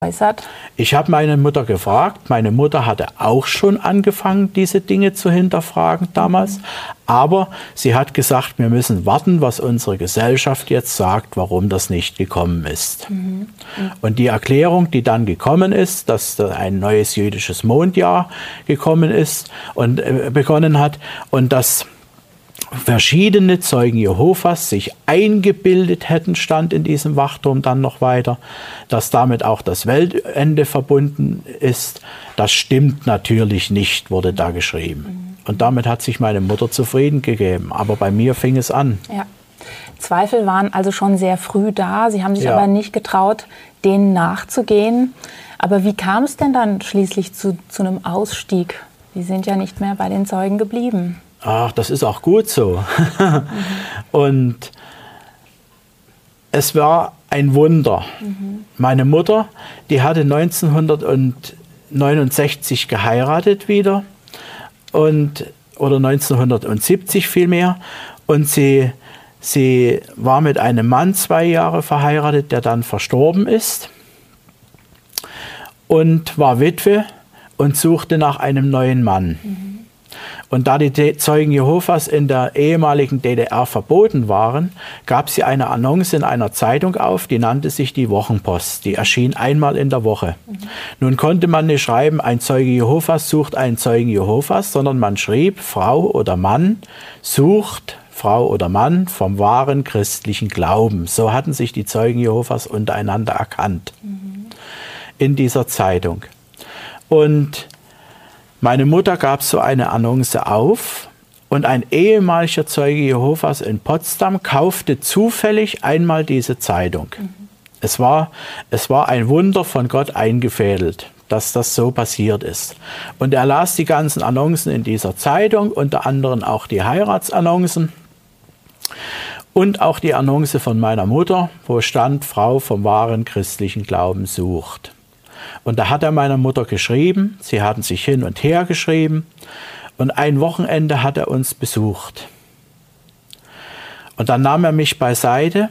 äußert? Ich habe meine Mutter gefragt. Meine Mutter hatte auch schon angefangen, diese Dinge zu hinterfragen damals. Aber sie hat gesagt, wir müssen warten, was unsere Gesellschaft jetzt sagt, warum das nicht gekommen ist. Und die Erklärung, die dann gekommen ist, dass ein neues jüdisches Mondjahr gekommen ist und begonnen hat und dass verschiedene Zeugen Jehovas sich eingebildet hätten, stand in diesem Wachturm dann noch weiter, dass damit auch das Weltende verbunden ist. Das stimmt natürlich nicht, wurde da geschrieben. Und damit hat sich meine Mutter zufrieden gegeben. Aber bei mir fing es an. Ja. Zweifel waren also schon sehr früh da. Sie haben sich aber nicht getraut, denen nachzugehen. Aber wie kam es denn dann schließlich zu einem Ausstieg? Sie sind ja nicht mehr bei den Zeugen geblieben. Ach, das ist auch gut so. Und es war ein Wunder. Meine Mutter, die hatte 1969 geheiratet wieder oder 1970 vielmehr. Und sie war mit einem Mann 2 Jahre verheiratet, der dann verstorben ist und war Witwe und suchte nach einem neuen Mann. Und da die Zeugen Jehovas in der ehemaligen DDR verboten waren, gab sie eine Annonce in einer Zeitung auf, die nannte sich die Wochenpost. Die erschien einmal in der Woche. Nun konnte man nicht schreiben, ein Zeuge Jehovas sucht einen Zeugen Jehovas, sondern man schrieb, Frau oder Mann sucht Frau oder Mann vom wahren christlichen Glauben. So hatten sich die Zeugen Jehovas untereinander erkannt in dieser Zeitung. Und meine Mutter gab so eine Annonce auf und ein ehemaliger Zeuge Jehovas in Potsdam kaufte zufällig einmal diese Zeitung. Es war ein Wunder von Gott eingefädelt, dass das so passiert ist. Und er las die ganzen Annoncen in dieser Zeitung, unter anderem auch die Heiratsannoncen und auch die Annonce von meiner Mutter, wo stand, Frau vom wahren christlichen Glauben sucht. Und da hat er meiner Mutter geschrieben, sie hatten sich hin und her geschrieben und ein Wochenende hat er uns besucht. Und dann nahm er mich beiseite,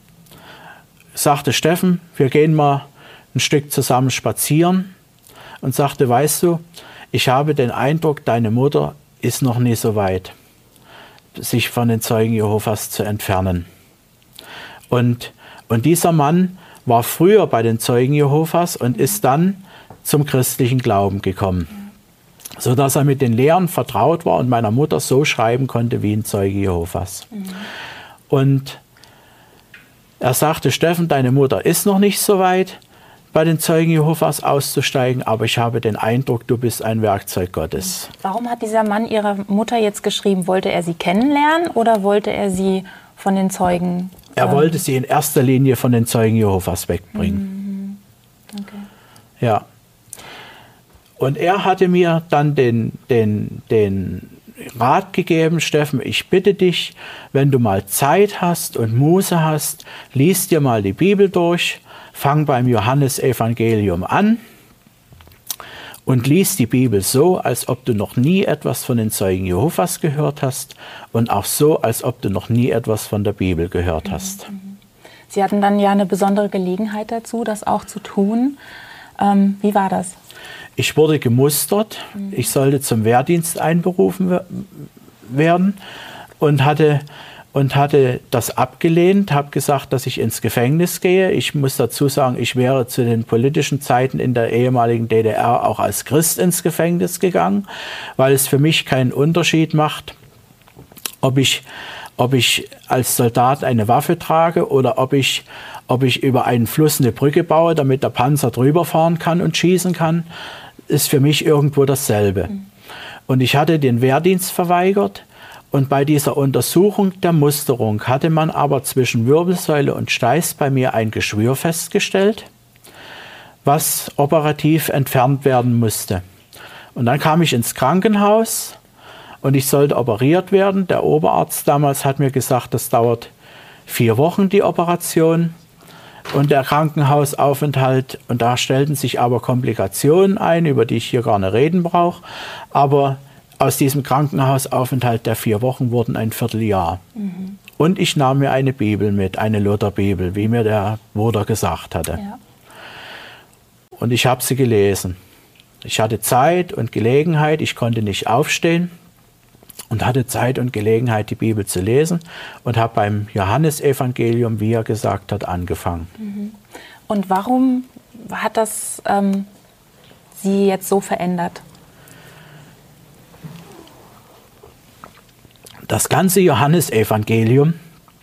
sagte, Steffen, wir gehen mal ein Stück zusammen spazieren und sagte, weißt du, ich habe den Eindruck, deine Mutter ist noch nie so weit, sich von den Zeugen Jehovas zu entfernen. Und dieser Mann war früher bei den Zeugen Jehovas und ist dann zum christlichen Glauben gekommen, sodass er mit den Lehren vertraut war und meiner Mutter so schreiben konnte wie ein Zeuge Jehovas. Und er sagte, Steffen, deine Mutter ist noch nicht so weit, bei den Zeugen Jehovas auszusteigen, aber ich habe den Eindruck, du bist ein Werkzeug Gottes. Warum hat dieser Mann Ihrer Mutter jetzt geschrieben? Wollte er sie kennenlernen oder wollte er sie von den Zeugen? Er wollte sie in erster Linie von den Zeugen Jehovas wegbringen. Okay. Ja. Und er hatte mir dann den Rat gegeben, Steffen, ich bitte dich, wenn du mal Zeit hast und Muße hast, lies dir mal die Bibel durch, fang beim Johannesevangelium an und lies die Bibel so, als ob du noch nie etwas von den Zeugen Jehovas gehört hast und auch so, als ob du noch nie etwas von der Bibel gehört hast. Sie hatten dann ja eine besondere Gelegenheit dazu, das auch zu tun. Wie war das? Ich wurde gemustert, ich sollte zum Wehrdienst einberufen werden und hatte das abgelehnt, habe gesagt, dass ich ins Gefängnis gehe. Ich muss dazu sagen, ich wäre zu den politischen Zeiten in der ehemaligen DDR auch als Christ ins Gefängnis gegangen, weil es für mich keinen Unterschied macht, ob ich als Soldat eine Waffe trage oder ob ich über einen Fluss eine Brücke baue, damit der Panzer drüber fahren kann und schießen kann, ist für mich irgendwo dasselbe. Und ich hatte den Wehrdienst verweigert. Und bei dieser Untersuchung der Musterung hatte man aber zwischen Wirbelsäule und Steiß bei mir ein Geschwür festgestellt, was operativ entfernt werden musste. Und dann kam ich ins Krankenhaus und ich sollte operiert werden. Der Oberarzt damals hat mir gesagt, das dauert 4 Wochen, die Operation. Und der Krankenhausaufenthalt, und da stellten sich aber Komplikationen ein, über die ich hier gar nicht reden brauche, aber aus diesem Krankenhausaufenthalt der 4 Wochen wurden ein Vierteljahr. Und ich nahm mir eine Bibel mit, eine Lutherbibel, wie mir der Bruder gesagt hatte. Ja. Und ich habe sie gelesen. Ich hatte Zeit und Gelegenheit, ich konnte nicht aufstehen und hatte Zeit und Gelegenheit, die Bibel zu lesen und habe beim Johannesevangelium, wie er gesagt hat, angefangen. Und warum hat das Sie jetzt so verändert? Das ganze Johannesevangelium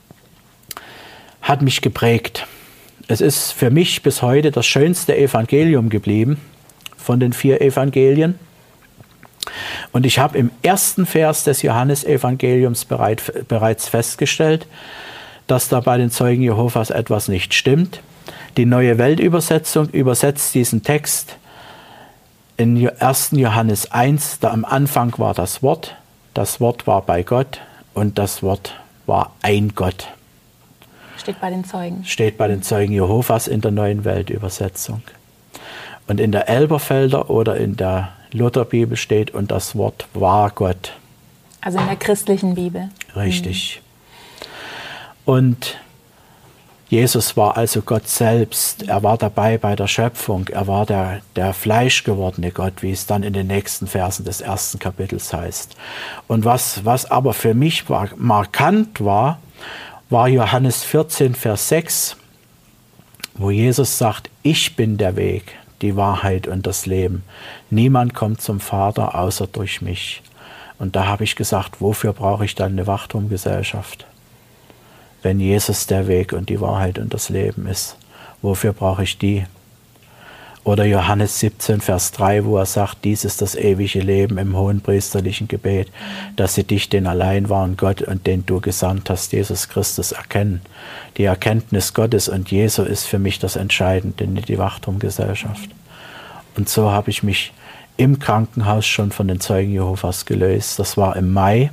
hat mich geprägt. Es ist für mich bis heute das schönste Evangelium geblieben von den 4 Evangelien. Und ich habe im ersten Vers des Johannesevangeliums bereits festgestellt, dass da bei den Zeugen Jehovas etwas nicht stimmt. Die Neue Weltübersetzung übersetzt diesen Text in 1. Johannes 1, da am Anfang war das Wort war bei Gott und das Wort war ein Gott. Steht bei den Zeugen. Steht bei den Zeugen Jehovas in der Neuen Weltübersetzung. Und in der Elberfelder oder in der Lutherbibel steht, und das Wort war Gott. Also in der christlichen Bibel. Richtig. Und Jesus war also Gott selbst. Er war dabei bei der Schöpfung. Er war der fleischgewordene Gott, wie es dann in den nächsten Versen des 1. Kapitels heißt. Und was aber für mich markant war Johannes 14, Vers 6, wo Jesus sagt, ich bin der Weg, die Wahrheit und das Leben. Niemand kommt zum Vater außer durch mich. Und da habe ich gesagt, wofür brauche ich dann eine Wachturmgesellschaft? Wenn Jesus der Weg und die Wahrheit und das Leben ist, wofür brauche ich die? Oder Johannes 17, Vers 3, wo er sagt, dies ist das ewige Leben im hohenpriesterlichen Gebet, dass sie dich, den allein wahren Gott und den du gesandt hast, Jesus Christus, erkennen. Die Erkenntnis Gottes und Jesu ist für mich das Entscheidende in die Wachturmgesellschaft. Und so habe ich mich im Krankenhaus schon von den Zeugen Jehovas gelöst. Das war im Mai.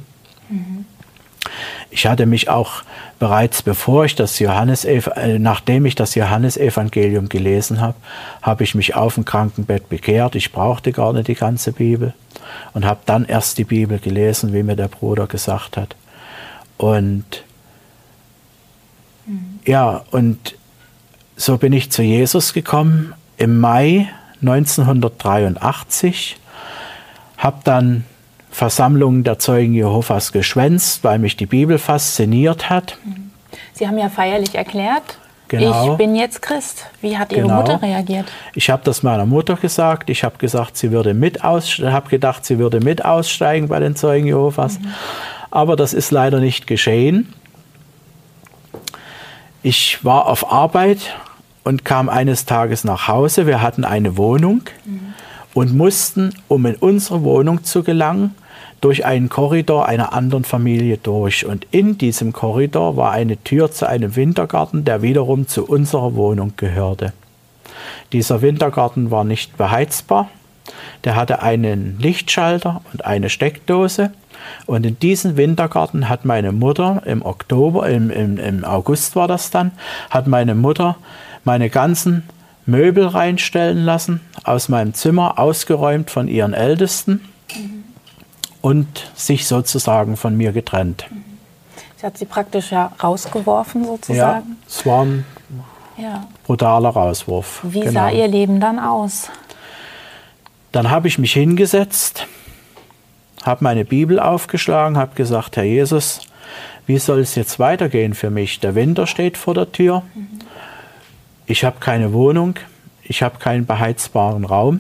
Ich hatte mich auch bereits, nachdem ich das Johannesevangelium gelesen habe, habe ich mich auf dem Krankenbett bekehrt. Ich brauchte gar nicht die ganze Bibel und habe dann erst die Bibel gelesen, wie mir der Bruder gesagt hat. Und und so bin ich zu Jesus gekommen im Mai 1983, habe dann Versammlungen der Zeugen Jehovas geschwänzt, weil mich die Bibel fasziniert hat. Sie haben ja feierlich erklärt, genau. Ich bin jetzt Christ. Wie hat Ihre Mutter reagiert? Ich habe das meiner Mutter gesagt. Ich habe gesagt, sie würde gedacht, sie würde mit aussteigen bei den Zeugen Jehovas. Aber das ist leider nicht geschehen. Ich war auf Arbeit und kam eines Tages nach Hause. Wir hatten eine Wohnung und mussten, um in unsere Wohnung zu gelangen, durch einen Korridor einer anderen Familie durch. Und in diesem Korridor war eine Tür zu einem Wintergarten, der wiederum zu unserer Wohnung gehörte. Dieser Wintergarten war nicht beheizbar. Der hatte einen Lichtschalter und eine Steckdose. Und in diesen Wintergarten hat meine Mutter im August war das dann, hat meine Mutter meine ganzen Möbel reinstellen lassen, aus meinem Zimmer, ausgeräumt von ihren Ältesten und sich sozusagen von mir getrennt. Sie hat sie praktisch rausgeworfen sozusagen? Ja, es war ein brutaler Rauswurf. Wie sah Ihr Leben dann aus? Dann habe ich mich hingesetzt, habe meine Bibel aufgeschlagen, habe gesagt, Herr Jesus, wie soll es jetzt weitergehen für mich? Der Winter steht vor der Tür, ich habe keine Wohnung, ich habe keinen beheizbaren Raum.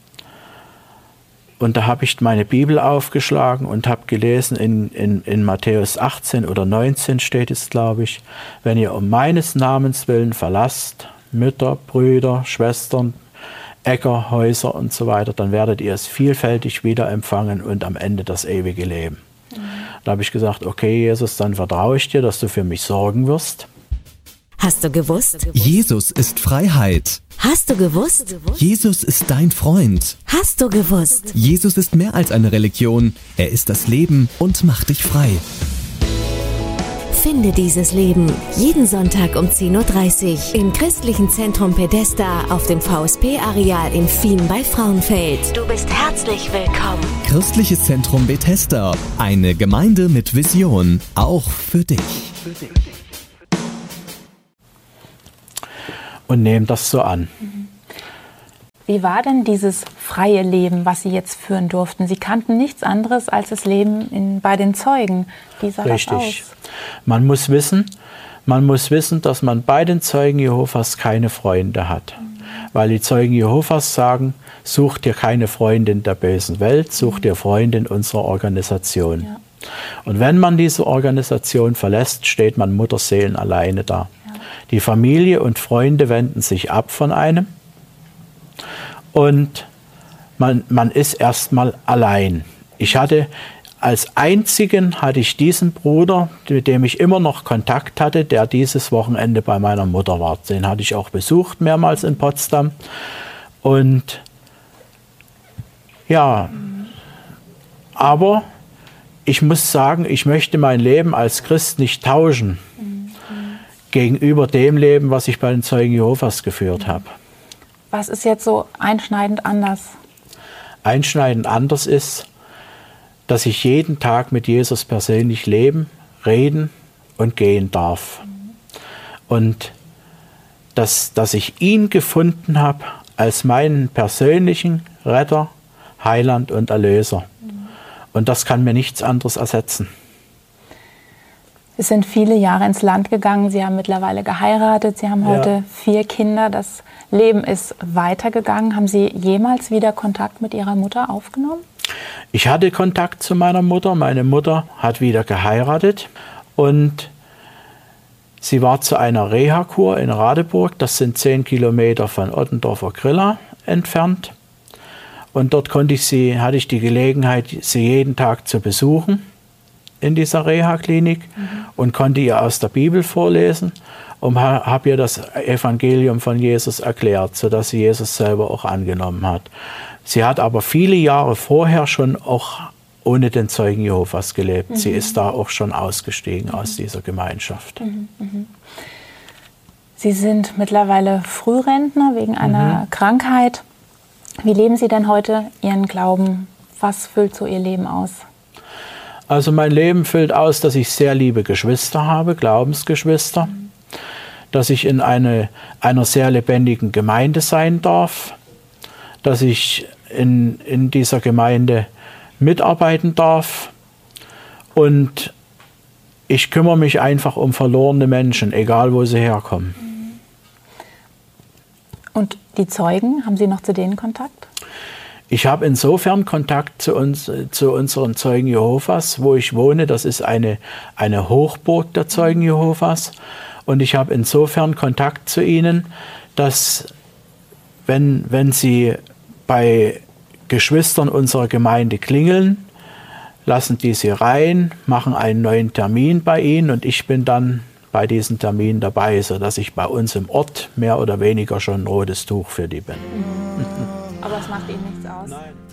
Und da habe ich meine Bibel aufgeschlagen und habe gelesen, in Matthäus 18 oder 19 steht es, glaube ich, wenn ihr um meines Namens willen verlasst, Mütter, Brüder, Schwestern, Äcker, Häuser und so weiter, dann werdet ihr es vielfältig wieder empfangen und am Ende das ewige Leben. Da habe ich gesagt, okay, Jesus, dann vertraue ich dir, dass du für mich sorgen wirst. Hast du gewusst? Jesus ist Freiheit. Hast du gewusst? Jesus ist dein Freund. Hast du gewusst? Jesus ist mehr als eine Religion. Er ist das Leben und macht dich frei. Finde dieses Leben jeden Sonntag um 10.30 Uhr im Christlichen Zentrum Bethesda auf dem VSP-Areal in Fien bei Frauenfeld. Du bist herzlich willkommen. Christliches Zentrum Bethesda. Eine Gemeinde mit Vision. Auch für dich. Und nehme das so an. Wie war denn dieses freie Leben, was Sie jetzt führen durften? Sie kannten nichts anderes als das Leben bei den Zeugen. Wie sah das aus? Man muss wissen, dass man bei den Zeugen Jehovas keine Freunde hat. Weil die Zeugen Jehovas sagen, such dir keine Freundin der bösen Welt, such dir Freunde in unserer Organisation. Ja. Und wenn man diese Organisation verlässt, steht man Mutterseelen alleine da. Ja. Die Familie und Freunde wenden sich ab von einem. Und man ist erstmal allein. Als einzigen hatte ich diesen Bruder, mit dem ich immer noch Kontakt hatte, der dieses Wochenende bei meiner Mutter war. Den hatte ich auch besucht, mehrmals in Potsdam. Und ja, aber ich muss sagen, ich möchte mein Leben als Christ nicht tauschen gegenüber dem Leben, was ich bei den Zeugen Jehovas geführt habe. Was ist jetzt so einschneidend anders? Einschneidend anders ist, dass ich jeden Tag mit Jesus persönlich leben, reden und gehen darf. Und dass ich ihn gefunden habe als meinen persönlichen Retter, Heiland und Erlöser. Und das kann mir nichts anderes ersetzen. Sie sind viele Jahre ins Land gegangen, Sie haben mittlerweile geheiratet, Sie haben heute 4 Kinder, das Leben ist weitergegangen. Haben Sie jemals wieder Kontakt mit Ihrer Mutter aufgenommen? Ich hatte Kontakt zu meiner Mutter. Meine Mutter hat wieder geheiratet und sie war zu einer Reha-Kur in Radeburg. Das sind 10 Kilometer von Ottendorfer Grilla entfernt. Und dort hatte ich die Gelegenheit, sie jeden Tag zu besuchen in dieser Reha-Klinik und konnte ihr aus der Bibel vorlesen und habe ihr das Evangelium von Jesus erklärt, sodass sie Jesus selber auch angenommen hat. Sie hat aber viele Jahre vorher schon auch ohne den Zeugen Jehovas gelebt. Sie ist da auch schon ausgestiegen aus dieser Gemeinschaft. Sie sind mittlerweile Frührentner wegen einer Krankheit. Wie leben Sie denn heute Ihren Glauben? Was füllt so Ihr Leben aus? Also mein Leben füllt aus, dass ich sehr liebe Geschwister habe, Glaubensgeschwister, dass ich in einer sehr lebendigen Gemeinde sein darf, dass ich in dieser Gemeinde mitarbeiten darf und ich kümmere mich einfach um verlorene Menschen, egal wo sie herkommen. Und die Zeugen, haben Sie noch zu denen Kontakt? Ich habe insofern Kontakt zu unseren Zeugen Jehovas, wo ich wohne. Das ist eine Hochburg der Zeugen Jehovas. Und ich habe insofern Kontakt zu ihnen, dass wenn sie bei Geschwistern unserer Gemeinde klingeln, lassen die sie rein, machen einen neuen Termin bei ihnen und ich bin dann bei diesen Terminen dabei, sodass ich bei uns im Ort mehr oder weniger schon ein rotes Tuch für die bin. Aber es macht Ihnen nichts aus? Nein.